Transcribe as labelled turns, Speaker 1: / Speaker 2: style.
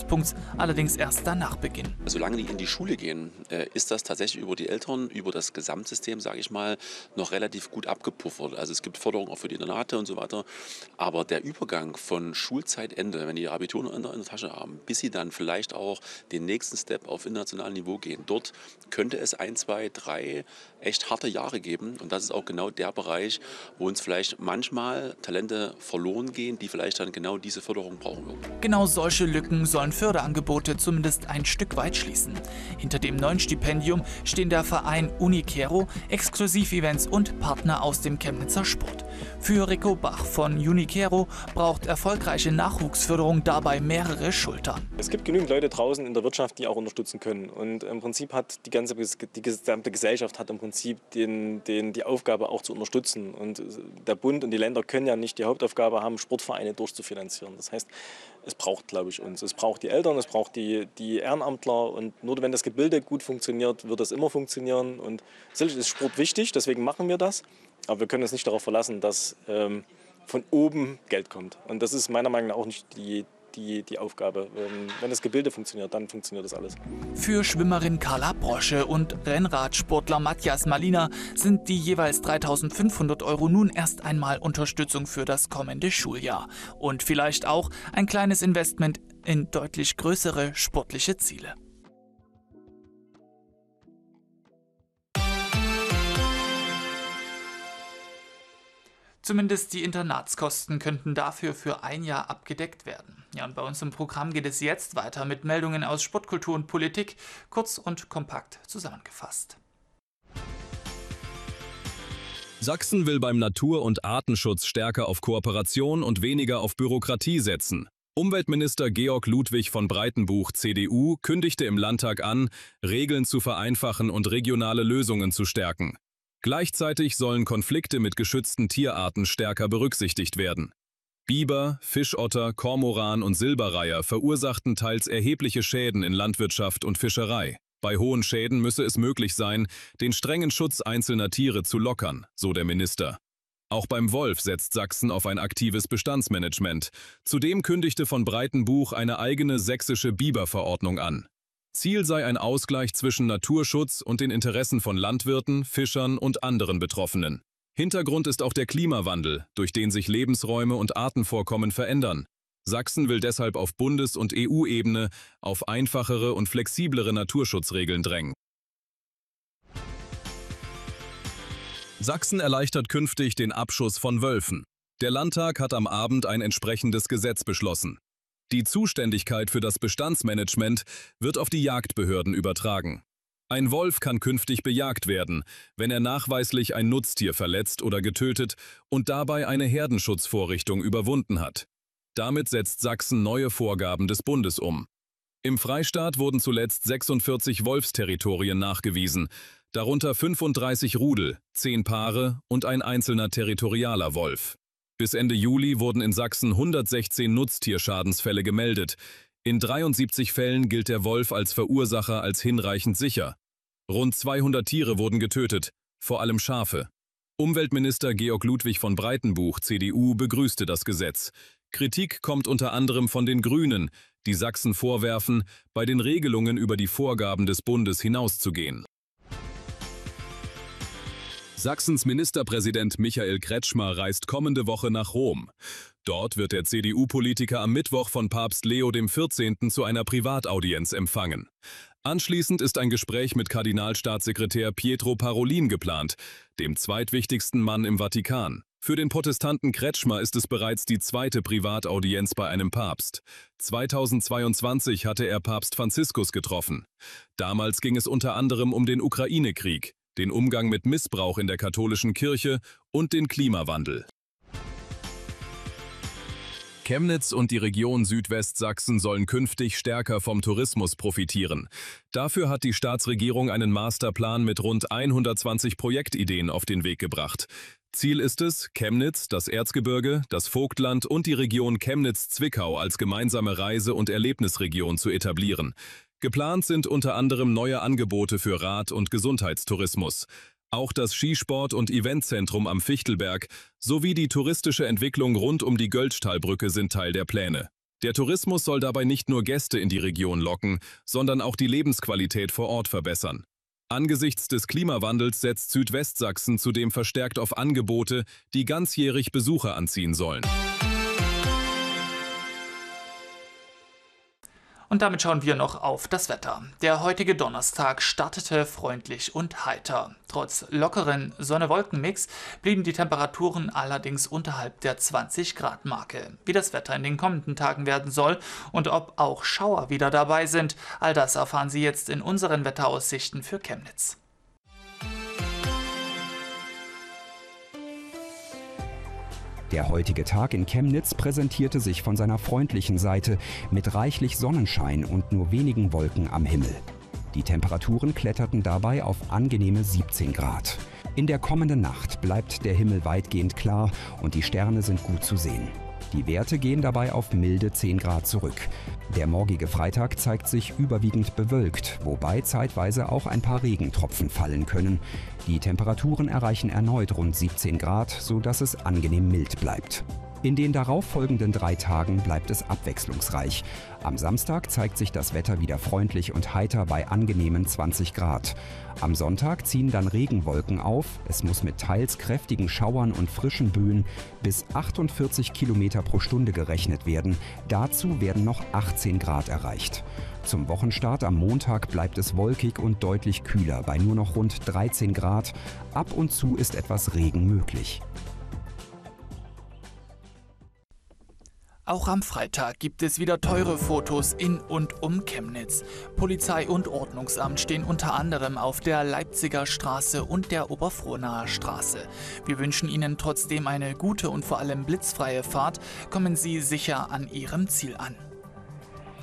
Speaker 1: Zeitpunkts allerdings erst danach beginnen.
Speaker 2: Solange die in die Schule gehen, ist das tatsächlich über die Eltern, über das Gesamtsystem, sage ich mal, noch relativ gut abgepuffert. Also es gibt Förderungen auch für die Internate und so weiter. Aber der Übergang von Schulzeitende, wenn die ihr Abitur in der Tasche haben, bis sie dann vielleicht auch den nächsten Step auf internationalem Niveau gehen, dort könnte es 1, 2, 3 echt harte Jahre geben. Und das ist auch genau der Bereich, wo uns vielleicht manchmal Talente verloren gehen, die vielleicht dann genau diese Förderung brauchen würden.
Speaker 1: Genau solche Lücken sollen Förderangebote zumindest ein Stück weit schließen. Hinter dem neuen Stipendium stehen der Verein Unikero, Exklusivevents und Partner aus dem Chemnitzer Sport. Für Rico Bach von Unikero braucht erfolgreiche Nachwuchsförderung dabei mehrere Schultern.
Speaker 3: Es gibt genügend Leute draußen in der Wirtschaft, die auch unterstützen können. Und im Prinzip hat die gesamte Gesellschaft hat im Prinzip die Aufgabe auch zu unterstützen. Und der Bund und die Länder können ja nicht die Hauptaufgabe haben, Sportvereine durchzufinanzieren. Das heißt, es braucht, glaube ich, uns. Es braucht die Eltern, es braucht die Ehrenamtler. Und nur wenn das Gebilde gut funktioniert, wird das immer funktionieren. Und sicherlich ist Sport wichtig, deswegen machen wir das. Aber wir können uns nicht darauf verlassen, dass von oben Geld kommt. Und das ist meiner Meinung nach auch nicht die Aufgabe. Wenn das Gebilde funktioniert, dann funktioniert das alles.
Speaker 1: Für Schwimmerin Carla Brosche und Rennradsportler Matthias Malina sind die jeweils 3.500 € nun erst einmal Unterstützung für das kommende Schuljahr. Und vielleicht auch ein kleines Investment in deutlich größere sportliche Ziele. Zumindest die Internatskosten könnten dafür für ein Jahr abgedeckt werden. Ja, und bei uns im Programm geht es jetzt weiter mit Meldungen aus Sport, Kultur und Politik, kurz und kompakt zusammengefasst.
Speaker 4: Sachsen will beim Natur- und Artenschutz stärker auf Kooperation und weniger auf Bürokratie setzen. Umweltminister Georg Ludwig von Breitenbuch, CDU, kündigte im Landtag an, Regeln zu vereinfachen und regionale Lösungen zu stärken. Gleichzeitig sollen Konflikte mit geschützten Tierarten stärker berücksichtigt werden. Biber, Fischotter, Kormoran und Silberreiher verursachten teils erhebliche Schäden in Landwirtschaft und Fischerei. Bei hohen Schäden müsse es möglich sein, den strengen Schutz einzelner Tiere zu lockern, so der Minister. Auch beim Wolf setzt Sachsen auf ein aktives Bestandsmanagement. Zudem kündigte von Breitenbuch eine eigene sächsische Biberverordnung an. Ziel sei ein Ausgleich zwischen Naturschutz und den Interessen von Landwirten, Fischern und anderen Betroffenen. Hintergrund ist auch der Klimawandel, durch den sich Lebensräume und Artenvorkommen verändern. Sachsen will deshalb auf Bundes- und EU-Ebene auf einfachere und flexiblere Naturschutzregeln drängen. Sachsen erleichtert künftig den Abschuss von Wölfen. Der Landtag hat am Abend ein entsprechendes Gesetz beschlossen. Die Zuständigkeit für das Bestandsmanagement wird auf die Jagdbehörden übertragen. Ein Wolf kann künftig bejagt werden, wenn er nachweislich ein Nutztier verletzt oder getötet und dabei eine Herdenschutzvorrichtung überwunden hat. Damit setzt Sachsen neue Vorgaben des Bundes um. Im Freistaat wurden zuletzt 46 Wolfsterritorien nachgewiesen, darunter 35 Rudel, 10 Paare und ein einzelner territorialer Wolf. Bis Ende Juli wurden in Sachsen 116 Nutztierschadensfälle gemeldet. In 73 Fällen gilt der Wolf als Verursacher als hinreichend sicher. Rund 200 Tiere wurden getötet, vor allem Schafe. Umweltminister Georg Ludwig von Breitenbuch, CDU, begrüßte das Gesetz. Kritik kommt unter anderem von den Grünen, die Sachsen vorwerfen, bei den Regelungen über die Vorgaben des Bundes hinauszugehen. Sachsens Ministerpräsident Michael Kretschmer reist kommende Woche nach Rom. Dort wird der CDU-Politiker am Mittwoch von Papst Leo XIV. Zu einer Privataudienz empfangen. Anschließend ist ein Gespräch mit Kardinalstaatssekretär Pietro Parolin geplant, dem zweitwichtigsten Mann im Vatikan. Für den Protestanten Kretschmer ist es bereits die zweite Privataudienz bei einem Papst. 2022 hatte er Papst Franziskus getroffen. Damals ging es unter anderem um den Ukraine-Krieg, den Umgang mit Missbrauch in der katholischen Kirche und den Klimawandel. Chemnitz und die Region Südwestsachsen sollen künftig stärker vom Tourismus profitieren. Dafür hat die Staatsregierung einen Masterplan mit rund 120 Projektideen auf den Weg gebracht. Ziel ist es, Chemnitz, das Erzgebirge, das Vogtland und die Region Chemnitz-Zwickau als gemeinsame Reise- und Erlebnisregion zu etablieren. Geplant sind unter anderem neue Angebote für Rad- und Gesundheitstourismus. Auch das Skisport- und Eventzentrum am Fichtelberg sowie die touristische Entwicklung rund um die Göltzschtalbrücke sind Teil der Pläne. Der Tourismus soll dabei nicht nur Gäste in die Region locken, sondern auch die Lebensqualität vor Ort verbessern. Angesichts des Klimawandels setzt Südwestsachsen zudem verstärkt auf Angebote, die ganzjährig Besucher anziehen sollen.
Speaker 1: Und damit schauen wir noch auf das Wetter. Der heutige Donnerstag startete freundlich und heiter. Trotz lockeren Sonne-Wolken-Mix blieben die Temperaturen allerdings unterhalb der 20-Grad-Marke. Wie das Wetter in den kommenden Tagen werden soll und ob auch Schauer wieder dabei sind, all das erfahren Sie jetzt in unseren Wetteraussichten für Chemnitz.
Speaker 5: Der heutige Tag in Chemnitz präsentierte sich von seiner freundlichen Seite mit reichlich Sonnenschein und nur wenigen Wolken am Himmel. Die Temperaturen kletterten dabei auf angenehme 17 Grad. In der kommenden Nacht bleibt der Himmel weitgehend klar und die Sterne sind gut zu sehen. Die Werte gehen dabei auf milde 10 Grad zurück. Der morgige Freitag zeigt sich überwiegend bewölkt, wobei zeitweise auch ein paar Regentropfen fallen können. Die Temperaturen erreichen erneut rund 17 Grad, sodass es angenehm mild bleibt. In den darauffolgenden 3 Tagen bleibt es abwechslungsreich. Am Samstag zeigt sich das Wetter wieder freundlich und heiter bei angenehmen 20 Grad. Am Sonntag ziehen dann Regenwolken auf. Es muss mit teils kräftigen Schauern und frischen Böen bis 48 Kilometer pro Stunde gerechnet werden. Dazu werden noch 18 Grad erreicht. Zum Wochenstart am Montag bleibt es wolkig und deutlich kühler bei nur noch rund 13 Grad. Ab und zu ist etwas Regen möglich.
Speaker 1: Auch am Freitag gibt es wieder teure Fotos in und um Chemnitz. Polizei und Ordnungsamt stehen unter anderem auf der Leipziger Straße und der Oberfrohnaer Straße. Wir wünschen Ihnen trotzdem eine gute und vor allem blitzfreie Fahrt. Kommen Sie sicher an Ihrem Ziel an.